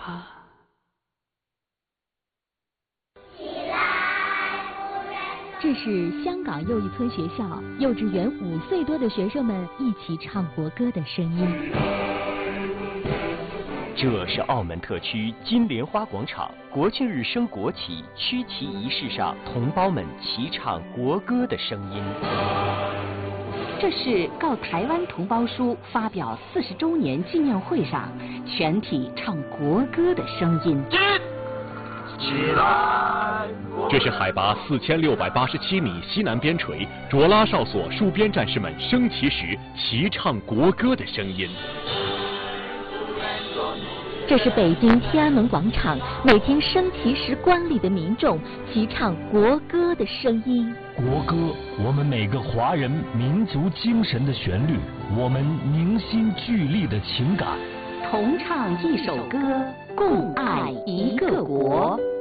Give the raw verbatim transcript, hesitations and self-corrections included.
啊。 这是香港又一村学校幼稚园五岁多的学生们一起唱国歌的声音。 这是澳门特区金莲花广场国庆日升国旗区旗仪式上同胞们齐唱国歌的声音。 这是告台湾同胞书发表四十周年纪念会上全体唱国歌的声音。 起来！ 这是海拔四千六百八十七米西南边陲卓拉哨所戍边战士们升旗时齐唱国歌的声音。 这是北京天安门广场每天升旗时观礼的民众齐唱国歌的声音。 国歌，我们每个华人民族精神的旋律，我们凝心聚力的情感。 同唱一首歌，共爱一个国。